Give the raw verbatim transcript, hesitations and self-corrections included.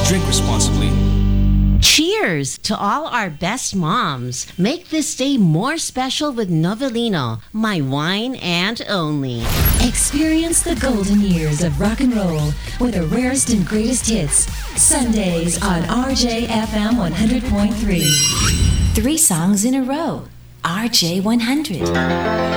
Drink responsibly. Cheers to all our best moms. Make this day more special with Novelino, my wine and only. Experience the golden years of rock and roll with the rarest and greatest hits. Sundays on R J F M one hundred point three. Three songs in a row. R J one hundred.